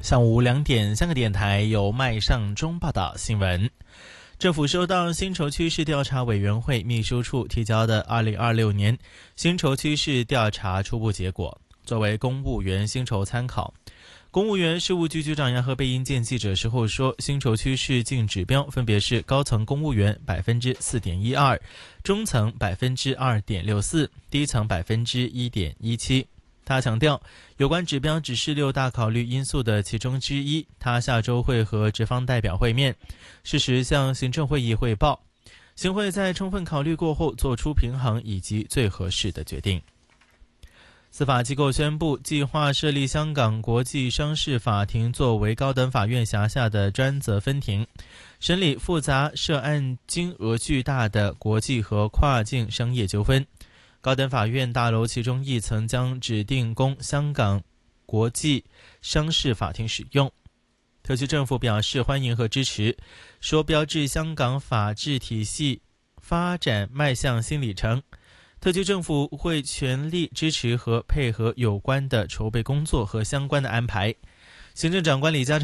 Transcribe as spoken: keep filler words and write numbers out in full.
上午两点，香港电台由麦尚中报道新闻。政府收到薪酬趋势调查委员会秘书处提交的二零二六年薪酬趋势调查初步结果，作为公务员薪酬参考。公务员事务局局长杨和贝应见记者时候说，薪酬趋势净指标分别是高层公务员 百分之四点一二， 中层 百分之二点六四， 低层 百分之一点一七。他强调，有关指标只是六大考虑因素的其中之一，他下周会和职方代表会面，适时向行政会议汇报，行会在充分考虑过后做出平衡以及最合适的决定。司法机构宣布，计划设立香港国际商事法庭作为高等法院辖下的专责分庭，审理复杂涉案金额巨大的国际和跨境商业纠纷。高等法院大楼其中一层将指定供香港国际商事法庭使用。特区政府表示欢迎和支持，说标志香港法治体系发展迈向新里程。特区政府会全力支持和配合有关的筹备工作和相关的安排。行政长官李家超